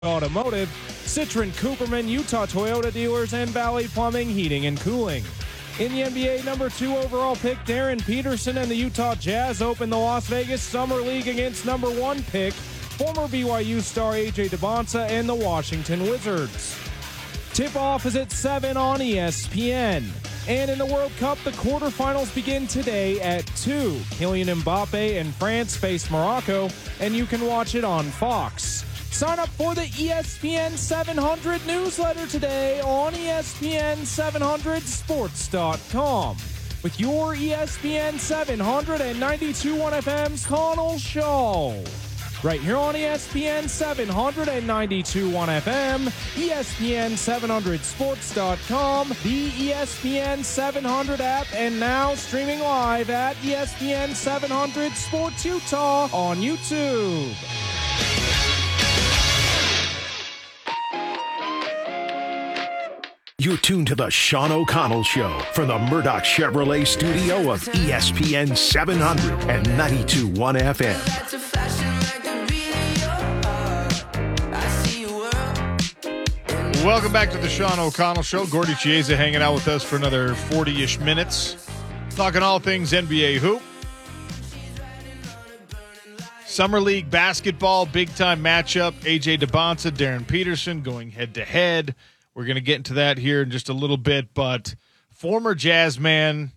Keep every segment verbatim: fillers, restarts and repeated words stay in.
Automotive, Citron Cooperman, Utah Toyota dealers, and Valley Plumbing, Heating and Cooling. In the N B A, number two overall pick Darren Peterson and the Utah Jazz open the Las Vegas Summer League against number one pick, former B Y U star A J Dybantsa and the Washington Wizards. Tip-off is at seven on E S P N. And in the World Cup, the quarterfinals begin today at two. Kylian Mbappe and France face Morocco, and you can watch it on Fox. Sign up for the E S P N seven hundred newsletter today on E S P N seven hundred sports dot com with your E S P N seven hundred and ninety-two point one F M's Connell Show. Right here on E S P N seven hundred and ninety-two point one F M, E S P N seven hundred sports dot com, the E S P N seven hundred app, and now streaming live at E S P N seven hundred Sports Utah on YouTube. You're tuned to the Sean O'Connell Show from the Murdoch Chevrolet studio of E S P N seven hundred and ninety-two point one F M. Welcome back to the Sean O'Connell Show. Gordy Chiesa hanging out with us for another forty-ish minutes. Talking all things N B A hoop. Summer League basketball, big-time matchup. A J Dybantsa, Darren Peterson going head-to-head. We're going to get into that here in just a little bit, but former Jazz man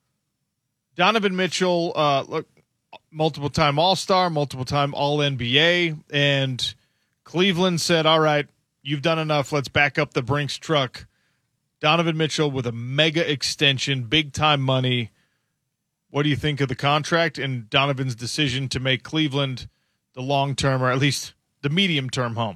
Donovan Mitchell, uh, look, multiple-time All-Star, multiple-time All-N B A, and Cleveland said, all right, you've done enough. Let's back up the Brinks truck. Donovan Mitchell with a mega extension, big-time money. What do you think of the contract and Donovan's decision to make Cleveland the long-term, or at least the medium-term home?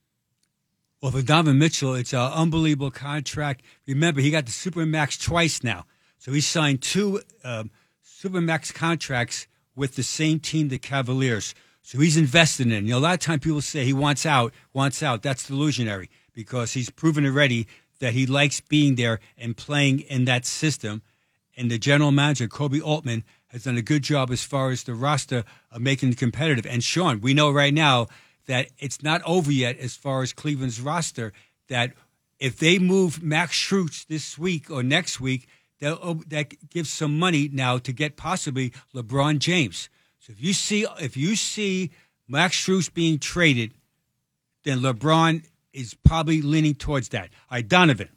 Well, for Donovan Mitchell, it's an unbelievable contract. Remember, he got the Supermax twice now. So he signed two um, Supermax contracts with the same team, the Cavaliers. So he's invested in it. You know, a lot of times people say he wants out, wants out. That's delusionary because he's proven already that he likes being there and playing in that system. And the general manager, Kobe Altman, has done a good job as far as the roster of making it competitive. And, Sean, we know right now that it's not over yet as far as Cleveland's roster, that if they move Max Strus this week or next week, that gives some money now to get possibly LeBron James. So if you see if you see Max Strus being traded, then LeBron is probably leaning towards that. All right, Donovan,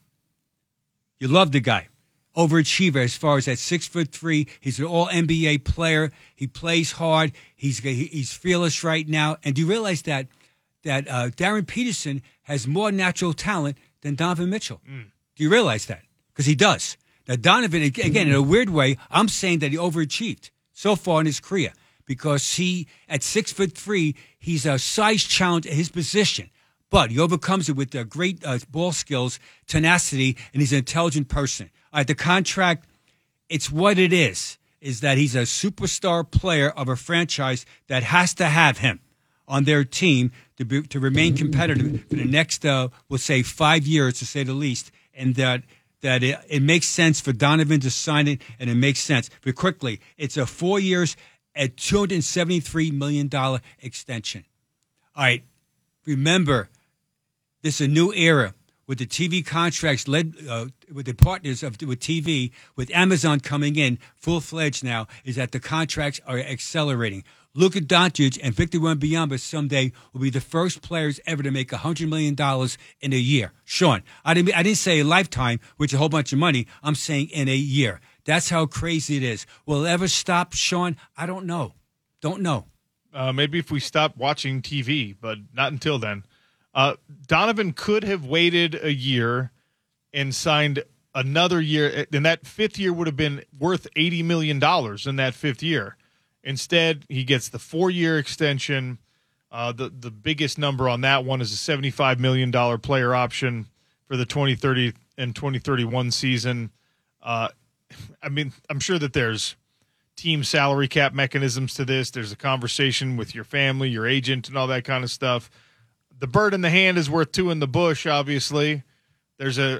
you love the guy. Overachiever as far as that six foot three. He's an all N B A player. He plays hard. He's he's fearless right now. And do you realize that that uh, Darren Peterson has more natural talent than Donovan Mitchell? Mm. Do you realize that? Because he does. Now Donovan, again, in a weird way, I'm saying that he overachieved so far in his career because he at six foot three, he's a size challenge at his position. But he overcomes it with uh, great uh, ball skills, tenacity, and he's an intelligent person. All right, the contract, it's what it is, is that he's a superstar player of a franchise that has to have him on their team to be, to remain competitive for the next, uh, we'll say, five years, to say the least, and that that it, it makes sense for Donovan to sign it, and it makes sense. But quickly, it's a four years at two hundred seventy-three million dollars extension. All right, remember, this is a new era with the T V contracts led uh, with the partners of with T V, with Amazon coming in full-fledged now, is that the contracts are accelerating. Luka Doncic and Victor Wembanyama someday will be the first players ever to make one hundred million dollars in a year. Sean, I didn't, I didn't say a lifetime, which is a whole bunch of money. I'm saying in a year. That's how crazy it is. Will it ever stop, Sean? I don't know. Don't know. Uh, maybe if we stop watching T V, but not until then. Uh, Donovan could have waited a year and signed another year, and that fifth year would have been worth eighty million dollars in that fifth year. Instead, he gets the four-year extension. Uh, the, the biggest number on that one is a seventy-five million dollars player option for the twenty thirty and twenty thirty-one season. Uh, I mean, I'm sure that there's team salary cap mechanisms to this. There's a conversation with your family, your agent, and all that kind of stuff. The bird in the hand is worth two in the bush, obviously. There's a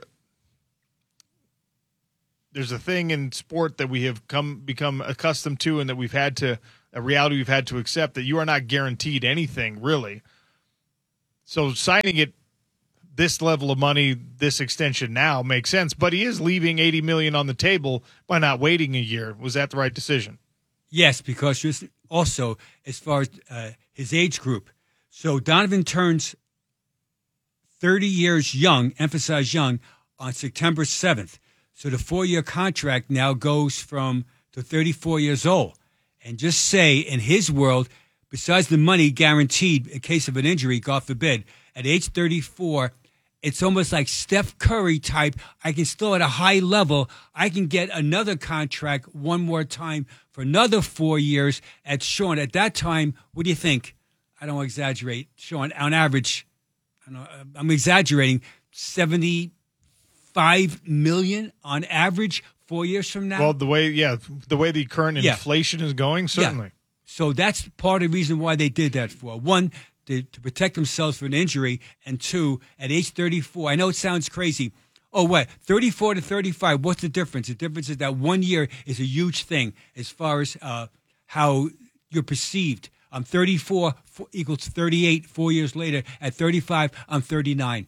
there's a thing in sport that we have come become accustomed to, and that we've had to, a reality we've had to accept, that you are not guaranteed anything, really. So signing it this level of money, this extension now makes sense, but he is leaving eighty million dollars on the table by not waiting a year. Was that the right decision? Yes, because just also as far as uh, his age group. So Donovan turns thirty years young, emphasize young, on September seventh. So the four-year contract now goes from to thirty-four years old. And just say in his world, besides the money guaranteed in case of an injury, God forbid, at age thirty-four, it's almost like Steph Curry type. I can still at a high level, I can get another contract one more time for another four years at Sean. At that time, what do you think? I don't want to exaggerate. Sean, on average, I don't know, I'm exaggerating, seventy-five million dollars on average four years from now? Well, the way, yeah, the way the current Yeah. inflation is going, certainly. Yeah. So that's part of the reason why they did that for. One, to, to protect themselves from an injury, and two, at age thirty-four, I know it sounds crazy. Oh, what? thirty-four to thirty-five, what's the difference? The difference is that one year is a huge thing as far as uh, how you're perceived. I'm thirty-four four, equals thirty-eight four years later. At thirty-five, I'm thirty-nine.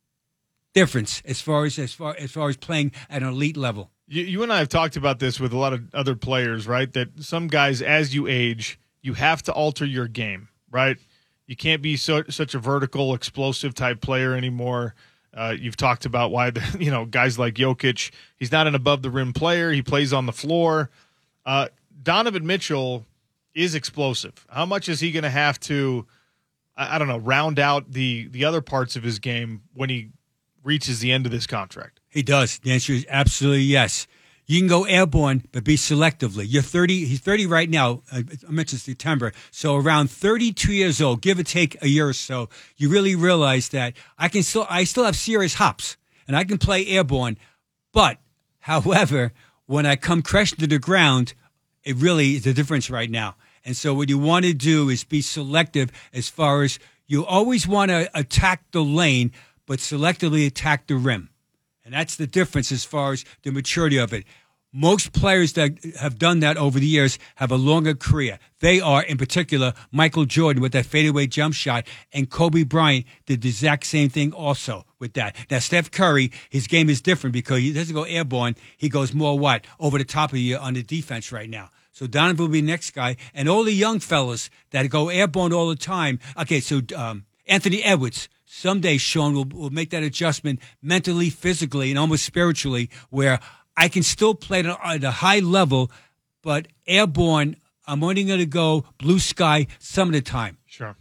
Difference as far as as far as far as playing at an elite level. You, you and I have talked about this with a lot of other players, right? That some guys, as you age, you have to alter your game, right? You can't be so, such a vertical, explosive type player anymore. Uh, you've talked about why, the, you know, guys like Jokic, he's not an above-the-rim player. He plays on the floor. Uh, Donovan Mitchell is explosive. How much is he going to have to, I, I don't know, round out the the other parts of his game when he reaches the end of this contract? He does. The answer is absolutely yes. You can go airborne, but be selectively. You're thirty. He's thirty right now. I mentioned September. So around thirty-two years old, give or take a year or so, you really realize that I can still, I still have serious hops, and I can play airborne. But, however, when I come crashing to the ground, it really is a difference right now. And so what you want to do is be selective as far as you always want to attack the lane, but selectively attack the rim. And that's the difference as far as the maturity of it. Most players that have done that over the years have a longer career. They are, in particular, Michael Jordan with that fadeaway jump shot, and Kobe Bryant did the exact same thing also with that. Now, Steph Curry, his game is different because he doesn't go airborne. He goes more what? Over the top of you on the defense right now. So Donovan will be the next guy. And all the young fellas that go airborne all the time. Okay, so um, Anthony Edwards. Someday, Sean, will will make that adjustment mentally, physically, and almost spiritually, where I can still play at a, at a high level, but airborne, I'm only going to go blue sky some of the time. Sure.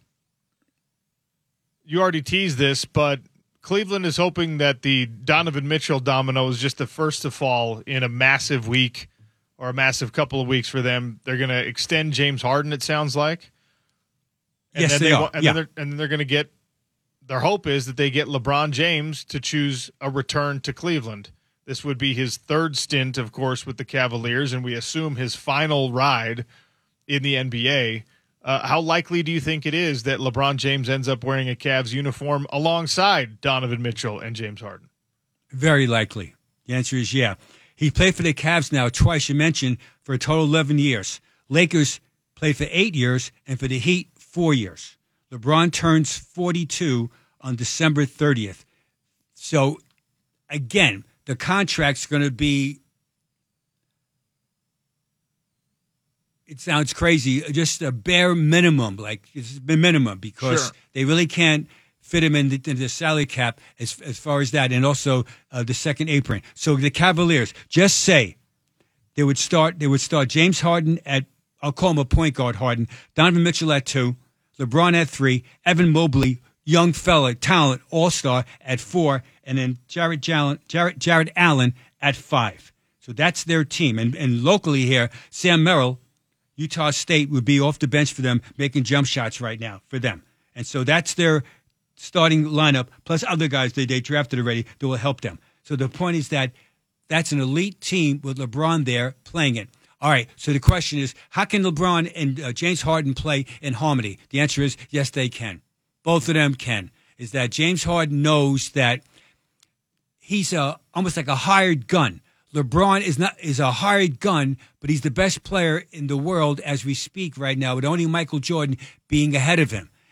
You already teased this, but Cleveland is hoping that the Donovan Mitchell domino is just the first to fall in a massive week or a massive couple of weeks for them. They're going to extend James Harden, it sounds like. And yes, then they, they are. And, yeah. then they're, and then they're going to get their hope is that they get LeBron James to choose a return to Cleveland. This would be his third stint, of course, with the Cavaliers, and we assume his final ride in the N B A. Uh, how likely do you think it is that LeBron James ends up wearing a Cavs uniform alongside Donovan Mitchell and James Harden? Very likely. The answer is yeah. He played for the Cavs now twice, you mentioned, for a total of eleven years. Lakers played for eight years, and for the Heat, four years. LeBron turns forty-two on December thirtieth. So, again, the contract's going to be, it sounds crazy, just a bare minimum, like it's the minimum, because Sure. they really can't fit him in the, in the salary cap as, as far as that, and also uh, the second apron. So the Cavaliers, just say they would start, they would start James Harden at, I'll call him a point guard Harden, Donovan Mitchell at two, LeBron at three, Evan Mobley, young fella, talent, all-star at four, and then Jared, Jared, Jared, Jared Allen at five. So that's their team. And, and locally here, Sam Merrill, Utah State, would be off the bench for them, making jump shots right now for them. And so that's their starting lineup, plus other guys that they drafted already that will help them. So the point is that that's an elite team with LeBron there playing it. All right, so the question is, how can LeBron and uh, James Harden play in harmony? The answer is, yes, they can. Both of them can. Is that James Harden knows that he's a, almost like a hired gun. LeBron is not is a hired gun, but he's the best player in the world as we speak right now, with only Michael Jordan being ahead of him.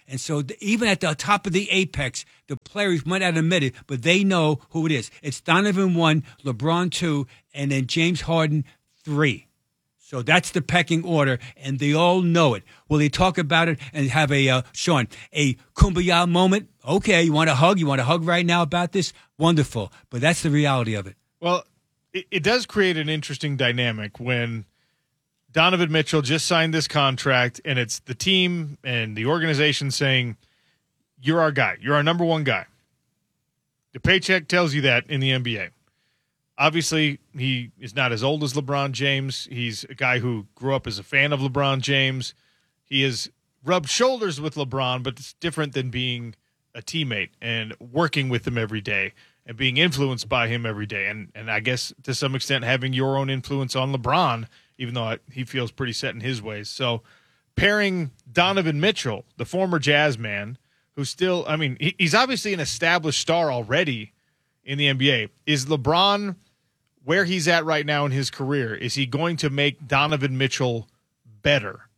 And so the, even at the top of the apex, the players might not admit it, but they know who it is. It's Donovan one, LeBron two, and then James Harden three. So that's the pecking order, and they all know it. Will they talk about it and have a, uh, Sean, a kumbaya moment? Okay, you want a hug? You want a hug right now about this? Wonderful. But that's the reality of it. Well, it, it does create an interesting dynamic when Donovan Mitchell just signed this contract, and it's the team and the organization saying, you're our guy. You're our number one guy. The paycheck tells you that in the N B A. Obviously, he is not as old as LeBron James. He's a guy who grew up as a fan of LeBron James. He has rubbed shoulders with LeBron, but it's different than being a teammate and working with him every day and being influenced by him every day. And and I guess to some extent having your own influence on LeBron, even though I, he feels pretty set in his ways. So pairing Donovan Mitchell, the former Jazz man, who still, I mean, he, he's obviously an established star already in the N B A. Is LeBron, where he's at right now in his career, is he going to make Donovan Mitchell better?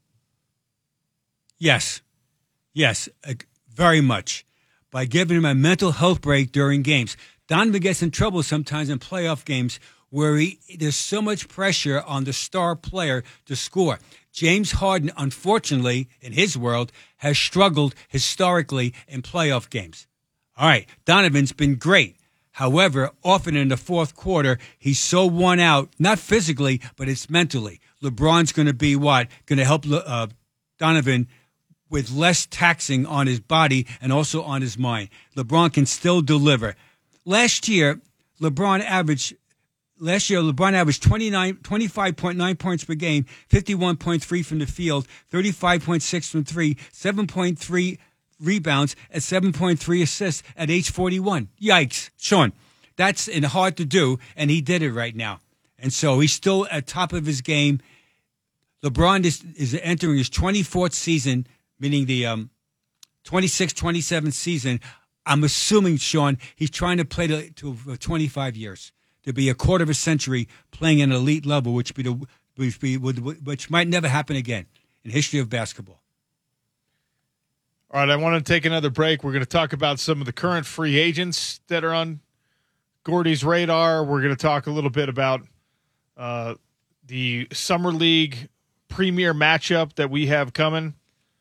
Yes. Yes, uh, very much. By giving him a mental health break during games. Donovan gets in trouble sometimes in playoff games where he, there's so much pressure on the star player to score. James Harden, unfortunately, in his world, has struggled historically in playoff games. All right, Donovan's been great. However, often in the fourth quarter, he's so worn out, not physically, but it's mentally. LeBron's going to be what? Going to help uh, Donovan with less taxing on his body and also on his mind. LeBron can still deliver. Last year, LeBron averaged last year LeBron averaged twenty-nine, twenty-five point nine points per game, fifty-one point three from the field, thirty-five point six from three, seven point three rebounds, at seven point three assists at age forty-one. Yikes. Sean, that's hard to do, and he did it right now. And so he's still at top of his game. LeBron is, is entering his twenty-fourth season, meaning the um, twenty-six twenty-seven season. I'm assuming, Sean, he's trying to play to, to uh, twenty-five years, to be a quarter of a century playing at an elite level, which, be the, which, be, which might never happen again in history of basketball. All right, I want to take another break. We're going to talk about some of the current free agents that are on Gordy's radar. We're going to talk a little bit about uh, the Summer League premier matchup that we have coming.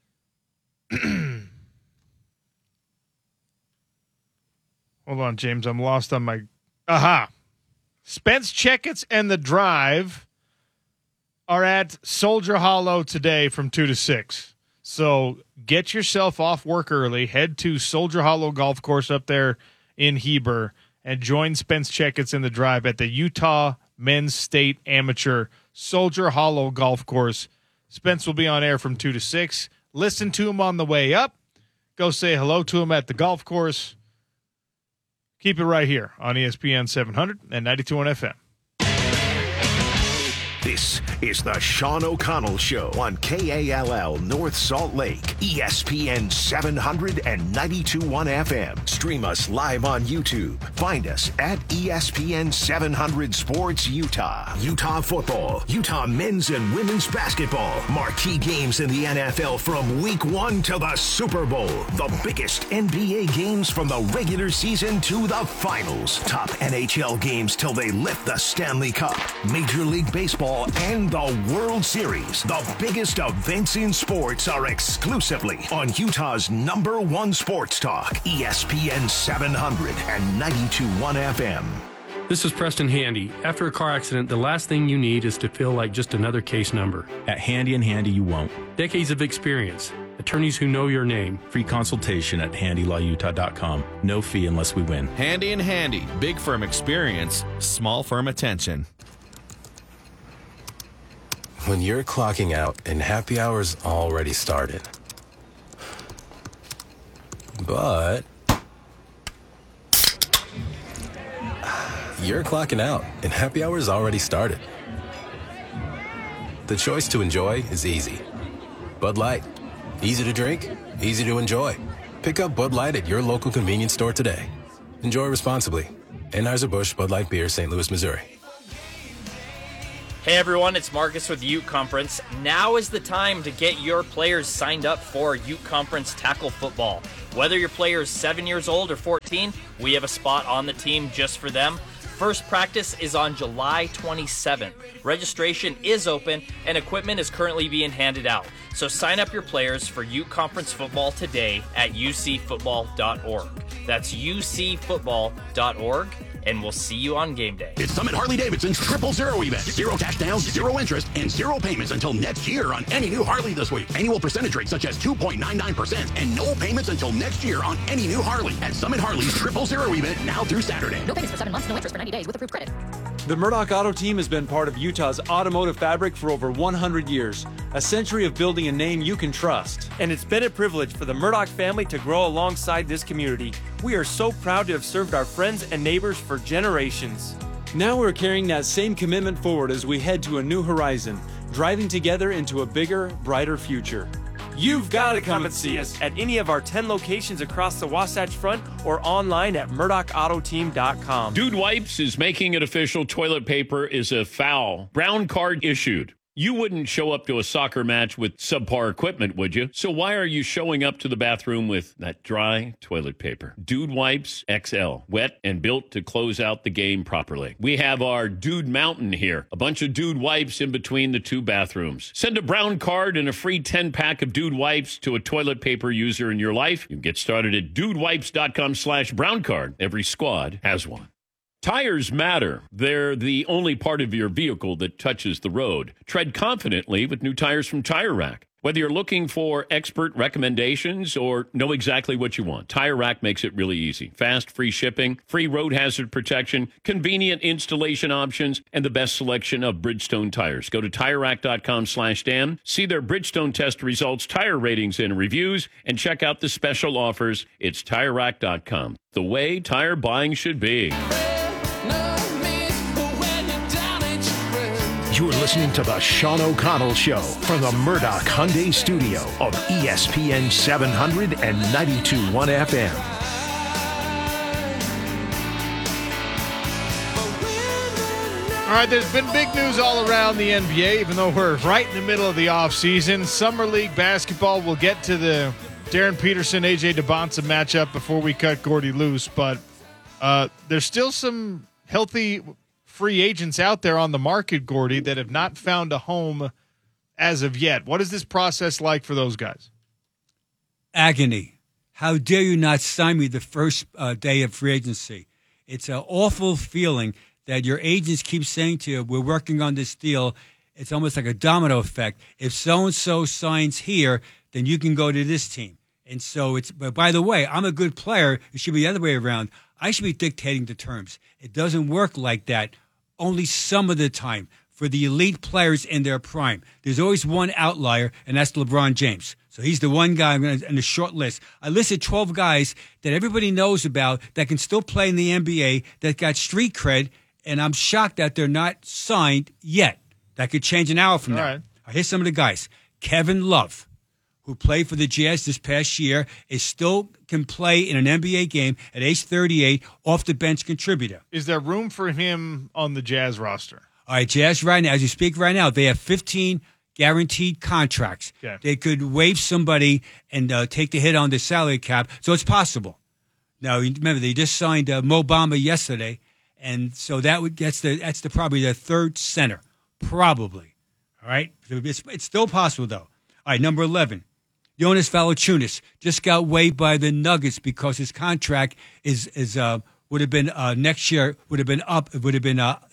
Hold on, James. I'm lost on my... Aha. Spence Checketts and the Drive are at Soldier Hollow today from two to six. So get yourself off work early, head to Soldier Hollow Golf Course up there in Heber, and join Spence Checketts in the Drive at the Utah Men's State Amateur Soldier Hollow Golf Course. Spence will be on air from two to six. Listen to him on the way up. Go say hello to him at the golf course. Keep it right here on E S P N seven hundred and ninety-two point one F M. This is the Sean O'Connell Show on K A L L North Salt Lake, E S P N seven hundred and ninety-two point one F M. Stream us live on YouTube. Find us at E S P N seven hundred Sports Utah. Utah football, Utah men's and women's basketball. Marquee games in the N F L from week one to the Super Bowl. The biggest N B A games from the regular season to the finals. Top N H L games till they lift the Stanley Cup. Major League Baseball and the World Series. The biggest events in sports are exclusively on Utah's number one sports talk, E S P N seven hundred and ninety-two point one F M. This is Preston Handy. After a car accident, the last thing you need is to feel like just another case number. At Handy and Handy, you won't. Decades of experience. Attorneys who know your name. Free consultation at handy law utah dot com. No fee unless we win. Handy and Handy. Big firm experience, small firm attention. When you're clocking out and happy hour's already started. But you're clocking out and happy hour's already started. The choice to enjoy is easy. Bud Light. Easy to drink, easy to enjoy. Pick up Bud Light at your local convenience store today. Enjoy responsibly. Anheuser-Busch Bud Light Beer, Saint Louis, Missouri. Hey everyone, it's Marcus with Ute Conference. Now is the time to get your players signed up for Ute Conference Tackle Football. Whether your player is seven years old or fourteen, we have a spot on the team just for them. First practice is on July twenty-seventh. Registration is open and equipment is currently being handed out. So sign up your players for Ute Conference Football today at u c football dot org. That's u c football dot org. And we'll see you on game day. It's Summit Harley-Davidson's Triple Zero event. Zero cash down, zero interest, and zero payments until next year on any new Harley this week. Annual percentage rates such as two point nine nine percent and no payments until next year on any new Harley. At Summit Harley's Triple Zero event now through Saturday. No payments for seven months, no interest for ninety days with approved credit. The Murdoch Auto Team has been part of Utah's automotive fabric for over one hundred years. A century of building a name you can trust. And it's been a privilege for the Murdoch family to grow alongside this community. We are so proud to have served our friends and neighbors for generations. Now we're carrying that same commitment forward as we head to a new horizon, driving together into a bigger, brighter future. You've got to come and see us at any of our ten locations across the Wasatch Front or online at murdoch auto team dot com. Dude Wipes is making it official. Toilet paper is a foul. Brown card issued. You wouldn't show up to a soccer match with subpar equipment, would you? So why are you showing up to the bathroom with that dry toilet paper? Dude Wipes X L. Wet and built to close out the game properly. We have our Dude Mountain here. A bunch of Dude Wipes in between the two bathrooms. Send a brown card and a free ten-pack of Dude Wipes to a toilet paper user in your life. You can get started at dudewipes dot com slash brown card. Every squad has one. Tires matter. They're the only part of your vehicle that touches the road. Tread confidently with new tires from Tire Rack. Whether you're looking for expert recommendations or know exactly what you want, Tire Rack makes it really easy. Fast, free shipping, free road hazard protection, convenient installation options, and the best selection of Bridgestone tires. Go to tire rack dot com slash Dan, see their Bridgestone test results, tire ratings, and reviews, and check out the special offers. It's tire rack dot com. The way tire buying should be. You're listening to the Sean O'Connell Show from the Murdoch Hyundai Studio of E S P N seven hundred and ninety-two point one F M. All right, there's been big news all around the N B A, even though we're right in the middle of the offseason. Summer League basketball, we'll get to the Darren Peterson, A J DeBonsa matchup before we cut Gordy loose, but uh, there's still some healthy free agents out there on the market, Gordy, that have not found a home as of yet. What is this process like for those guys? Agony. How dare you not sign me the first uh, day of free agency? It's an awful feeling that your agents keep saying to you, we're working on this deal. It's almost like a domino effect. If so-and-so signs here, then you can go to this team. And so it's, but by the way, I'm a good player. It should be the other way around. I should be dictating the terms. It doesn't work like that. Only some of the time for the elite players in their prime. There's always one outlier, and that's LeBron James. So he's the one guy in the short list. I listed twelve guys that everybody knows about that can still play in the N B A, that got street cred, and I'm shocked that they're not signed yet. That could change an hour from All now. right. Here's some of the guys. Kevin Love, who played for the Jazz this past year, is still can play in an N B A game at age thirty-eight, off the bench contributor. Is there room for him on the Jazz roster? All right, Jazz right now, as you speak right now, they have fifteen guaranteed contracts. Okay. They could waive somebody and uh, take the hit on the salary cap, so it's possible. Now, remember, they just signed uh, Mo Bamba yesterday, and so that would that's the that's the probably the third center, probably. All right, it's, it's still possible though. All right, number eleven. Jonas Valanciunas just got waived by the Nuggets because his contract is is uh, would have been uh, next year would have been up it would have been uh,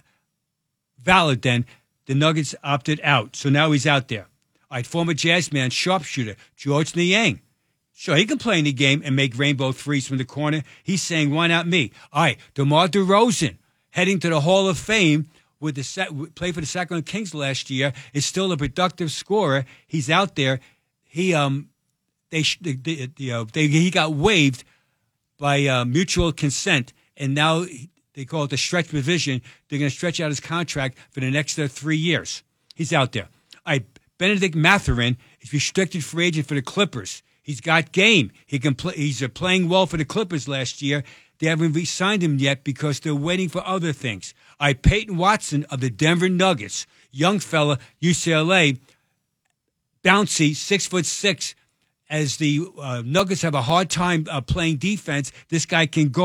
valid then. The Nuggets opted out, so now he's out there. All right, former Jazz man, sharpshooter George Niang. Sure, he can play in the game and make rainbow threes from the corner. He's saying, "Why not me?" All right, DeMar DeRozan heading to the Hall of Fame with the set, played for the Sacramento Kings last year, is still a productive scorer. He's out there. He um. They, they, they, uh, they he got waived by uh, mutual consent, and now they call it the stretch provision. They're going to stretch out his contract for the next uh, three years. He's out there. All right, Benedict Mathurin is restricted free agent for the Clippers. He's got game. He can play. He's uh, playing well for the Clippers last year. They haven't re-signed him yet because they're waiting for other things. All right, Peyton Watson of the Denver Nuggets, young fella, U C L A, bouncy, six foot six. As the uh, Nuggets have a hard time uh, playing defense, this guy can go.